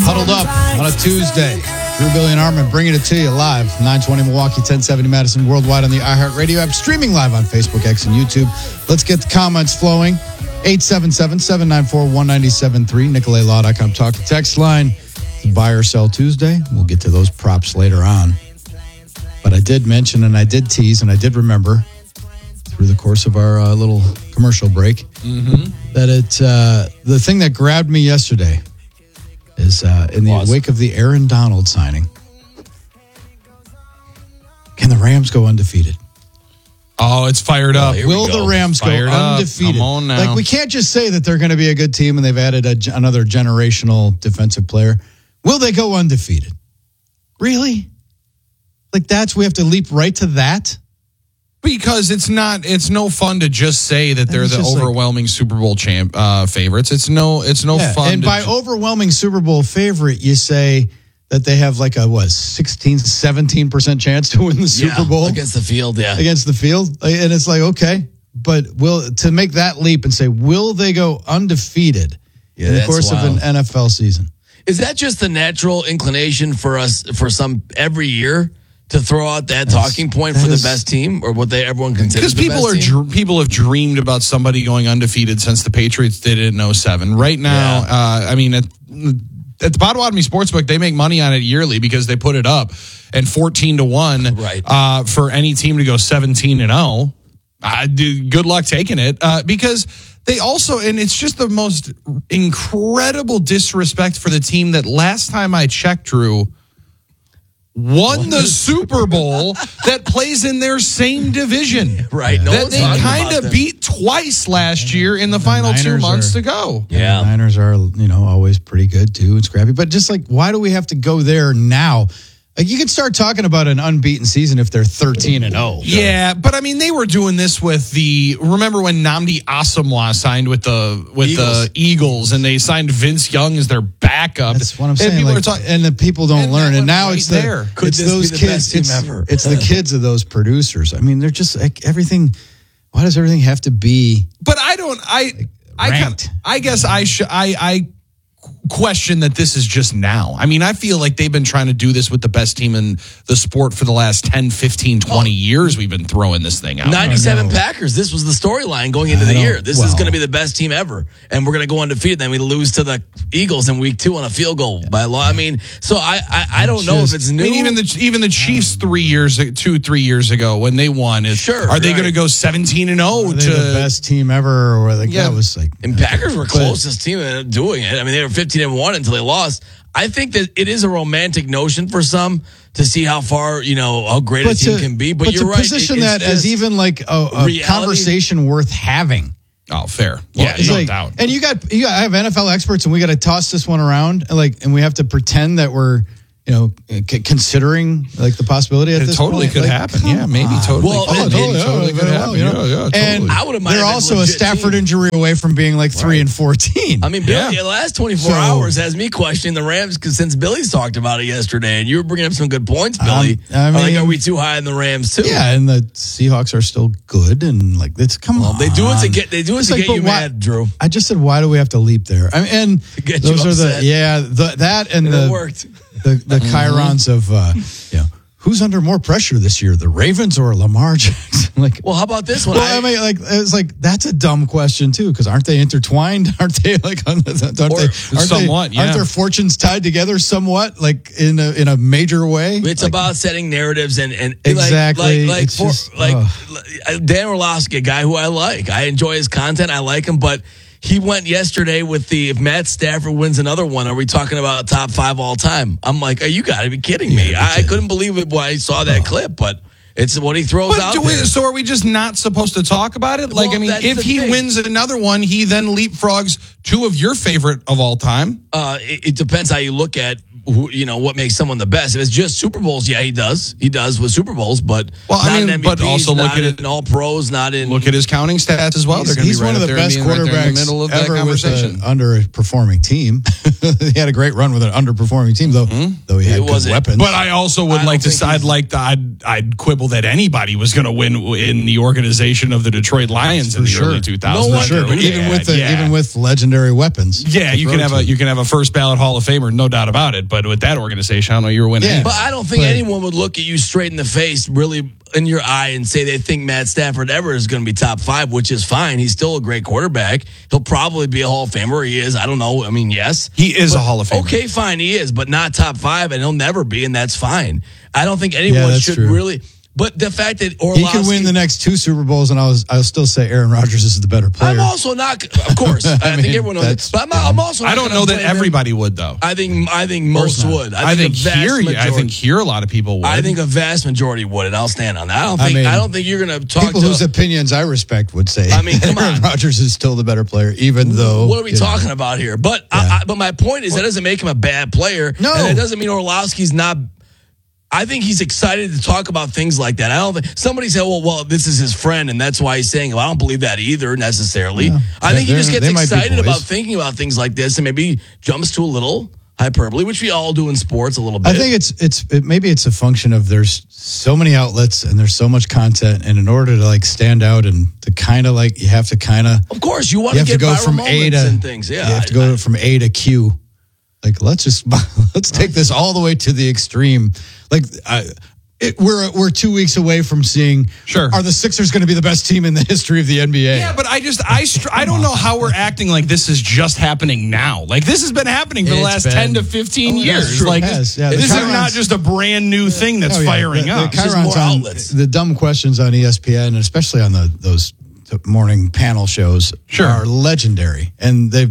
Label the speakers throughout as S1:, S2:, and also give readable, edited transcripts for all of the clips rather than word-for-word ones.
S1: Huddled up on a Tuesday. Drew, Billy, and Armin bringing it to you live. 920 Milwaukee, 1070 Madison, worldwide on the iHeartRadio app, streaming live on Facebook, X, and YouTube. Let's get the comments flowing. 877-794-1973, NicoletLaw.com. Talk to text line. Buy or sell Tuesday. We'll get to those props later on. But I did mention, and I did tease, and I did remember through the course of our little commercial break that the thing that grabbed me yesterday is in the wake of the Aaron Donald signing. Can the Rams go undefeated?
S2: Oh, it's fired up.
S1: Will the Rams go undefeated?
S2: Come on now.
S1: Like, we can't just say that they're going to be a good team and they've added another generational defensive player. Will they go undefeated? Really? Like, we have to leap right to that?
S2: Because it's no fun to just say that they're the overwhelming Super Bowl favorites. It's no fun.
S1: And by overwhelming Super Bowl favorite, you say that they have like a 17% chance to win the Super Bowl
S3: against the field. Yeah,
S1: against the field, and it's like, okay, but to make that leap and say, will they go undefeated in the course of an NFL season?
S3: Is that just the natural inclination for us for some every year? To throw out that talking point for the best team, or what everyone considers the best team?
S2: People have dreamed about somebody going undefeated since the Patriots did it in 07. Right now, I mean, at the Potawatomi Sportsbook, they make money on it yearly because they put it up, and 14-1 for any team to go 17-0. Good luck taking it because they also, and it's just the most incredible disrespect for the team that last time I checked, Drew, won the Super Bowl that plays in their same division.
S3: Right.
S2: That they kind of beat twice last year in the final 2 months to go.
S1: Yeah. The Niners are, always pretty good too and scrappy. But just like, why do we have to go there now? Like, you could start talking about an unbeaten season if they're 13-0.
S2: Yeah, but I mean, they were doing this with remember when Nnamdi Asomugha signed with the Eagles, and they signed Vince Young as their backup.
S1: That's what I'm saying. And the people don't learn. And now it's those kids. It's the kids of those producers. I mean, they're just like everything. Why does everything have to be?
S2: But I guess I question that this is just now. I mean, I feel like they've been trying to do this with the best team in the sport for the last 10, 15, 20 years. We've been throwing this thing out.
S3: 97 Packers. This was the storyline going into the year. This is going to be the best team ever. And we're going to go undefeated. Then we lose to the Eagles in week 2 on a field goal by law. I mean, so I don't know if it's new.
S2: I mean, even the Chiefs 3 years ago when they won, are they going to go 17-0
S1: to the best team ever? Or that was like,
S3: and Packers were closest team doing it. I mean, they were 15-1 until they lost. I think that it is a romantic notion for some to see how far, how great a team can be. But you're right.
S1: To position that as even like a conversation worth having.
S2: Oh, fair. Yeah, no doubt. And
S1: I have NFL experts, and we got to toss this one around, and we have to pretend that we're, considering like the possibility at this point.
S2: Totally could happen. Yeah, maybe totally.
S1: Well,
S2: totally could happen.
S1: Totally. And I would have. They're also a Stafford injury away from being like 3-14.
S3: I mean, Billy, the last 24 hours has me questioning the Rams since Billy's talked about it yesterday, and you were bringing up some good points, Billy. Are we too high in the Rams too?
S1: Yeah, and the Seahawks are still good, and like on.
S3: They do it to get you mad, Drew.
S1: I just said, why do we have to leap there? I mean, and those are that and
S3: it worked.
S1: The chirons of, who's under more pressure this year, the Ravens or Lamar Jackson?
S3: Well, how about this one?
S1: It's like that's a dumb question too, because aren't they intertwined? Aren't they aren't their fortunes tied together somewhat, like in a major way?
S3: It's about setting narratives and
S1: exactly.
S3: Dan Orlovsky, a guy who I like. I enjoy his content. I like him, but. He went yesterday with if Matt Stafford wins another one, are we talking about top 5 all time? I'm like, you got to be kidding me. I couldn't believe it when I saw that clip, but it's what he throws out there.
S2: So are we just not supposed to talk about it? If he wins another one, he then leapfrogs 2 of your favorite of all time?
S3: It depends how you look at what makes someone the best. If it's just Super Bowls, he does. He does with Super Bowls, but not in MVPs,
S2: but also look at it
S3: in all pros, not in.
S2: Look at his counting stats as well.
S1: He's one of the best quarterbacks ever with an underperforming team. He had a great run with an underperforming team, though he had good weapons.
S2: But I also would like to say I'd quibble that anybody was going to win in the organization of the Detroit Lions in the early 2000s.
S1: Even with legendary legendary weapons.
S2: Yeah,
S1: to
S2: you
S1: throw
S2: can have a first ballot Hall of Famer, no doubt about it. But with that organization, I don't know, you're winning.
S1: Yeah.
S3: But I don't think anyone would look at you straight in the face, really in your eye, and say they think Matt Stafford ever is going to be top 5, which is fine. He's still a great quarterback. He'll probably be a Hall of Famer. He is. I don't know. I mean, yes.
S2: He is a Hall of Famer.
S3: Okay, fine. He is, but not top 5, and he'll never be, and that's fine. I don't think anyone
S1: that's
S3: should
S1: true.
S3: really. But the fact that Orlovsky,
S1: He could win the next 2 Super Bowls, and I'll still say Aaron Rodgers is the better player.
S3: I'm also not. Of course, I think
S1: mean,
S3: everyone knows.
S1: that's-
S3: But I'm also.
S2: I don't know that everybody would, though.
S3: I think most would.
S2: I think
S3: a vast majority-
S2: here a lot of people would.
S3: I think a vast majority would, and I'll stand on that. I
S1: mean,
S3: don't think you're going to talk
S1: People
S3: to
S1: whose opinions I respect would say
S3: I mean, come
S1: Aaron
S3: on.
S1: Rodgers is still the better player, even though.
S3: What are we talking about here? But but my point is that doesn't make him a bad player.
S1: No.
S3: And it doesn't mean Orlovsky's not. I think he's excited to talk about things like that. I don't think somebody said, well, this is his friend, and that's why he's saying, well, I don't believe that either necessarily.
S1: Yeah.
S3: I think he just gets
S1: They might be
S3: excited
S1: boys.
S3: about thinking about things like this and maybe jumps to a little hyperbole, which we all do in sports a little bit.
S1: I think maybe it's a function of there's so many outlets and there's so much content, and in order to like stand out and to kind of like you have to
S3: of course, you want
S1: you
S3: to
S1: have
S3: get
S1: to go
S3: viral
S1: from A
S3: moments
S1: to
S3: and things. Yeah,
S1: you have to go from A to Q. Like let's take this all the way to the extreme. Like we're 2 weeks away from seeing.
S2: Sure.
S1: Are the Sixers going to be the best team in the history of the NBA?
S2: Yeah, but I don't know how we're acting like this is just happening now. Like this has been happening for the
S1: It's
S2: last
S1: been-
S2: 10 to 15
S1: that's
S2: years.
S1: true.
S2: Like
S1: It has. Yeah, the
S2: this is
S1: Chirons-
S2: not just a brand new thing that's
S1: Oh, yeah.
S2: firing up.
S1: The
S3: just
S1: Chirons
S3: more
S1: on
S3: outlets.
S1: the dumb questions on ESPN, and especially on those morning panel shows,
S2: Sure.
S1: are legendary. And they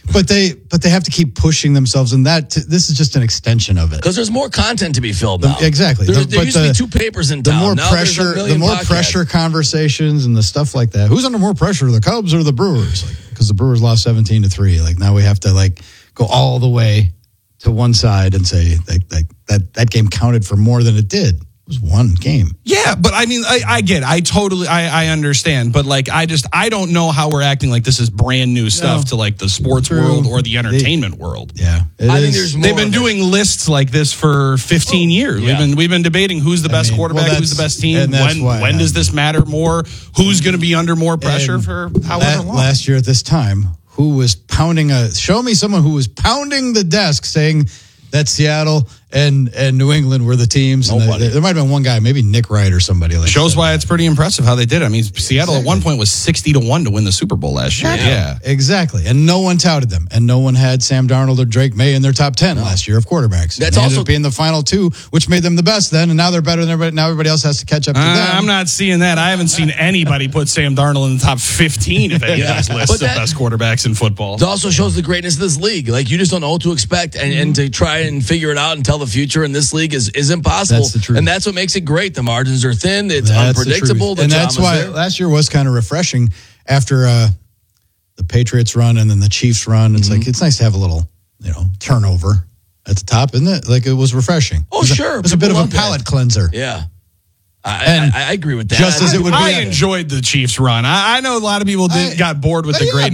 S1: have to keep pushing themselves, and this is just an extension of it.
S3: because there's more content to be filled now.
S1: Exactly.
S3: There
S1: But
S3: used to be 2 papers in
S1: The
S3: town.
S1: more
S3: Now there's a
S1: pressure, the
S3: million
S1: more
S3: podcasts.
S1: pressure conversations and the stuff like that. Who's under more pressure, the Cubs or the Brewers? Because the Brewers lost 17-3. Like now we have to like go all the way to one side and say that game counted for more than it did. It was one game.
S2: Yeah, but I mean, I get it. I understand. But like, I don't know how we're acting like this is brand new stuff to like the sports
S1: True.
S2: world or the entertainment world.
S1: Yeah,
S3: I think there's more.
S2: They've been
S3: of it.
S2: doing lists like this for 15 years.
S3: Yeah.
S2: We've been debating who's the best quarterback, who's the best team.
S1: and that's why
S2: When does this matter more? Who's going to be under more pressure
S1: And
S2: for however long?
S1: Last year at this time, who was pounding show me someone who was pounding the desk saying that Seattle and New England were the teams. And
S3: Nobody.
S1: there might have been one guy, maybe Nick Wright or somebody like
S2: Shows
S1: that.
S2: why it's pretty impressive how they did it. I mean, Seattle at one point was 60-1 to win the Super Bowl last year. Yeah.
S1: Exactly. And no one touted them. And no one had Sam Darnold or Drake May in their top 10 last year of quarterbacks.
S3: That's
S1: they ended
S3: also
S1: up being the final 2, which made them the best then. And now they're better than everybody. Now everybody else has to catch up to them.
S2: I'm not seeing that. I haven't seen anybody put Sam Darnold in the top 15 of any of those lists of best quarterbacks in football.
S3: It also shows the greatness of this league. Like you just don't know what to expect, and to try and figure it out and tell the future in this league is impossible.
S1: That's the truth.
S3: And that's what makes it great. The margins are thin. It's
S1: That's the
S3: unpredictable.
S1: truth. And that's why last year was kind of refreshing after the Patriots run and then the Chiefs run. It's like it's nice to have a little, turnover at the top, isn't it? Like it was refreshing.
S3: Oh,
S1: it was
S3: sure.
S1: It was a bit of
S3: People
S1: a
S3: love that.
S1: palate cleanser.
S3: Yeah.
S1: And
S3: I agree with that.
S1: just as it would be.
S2: I enjoyed the Chiefs run. I know a lot of people got bored with the great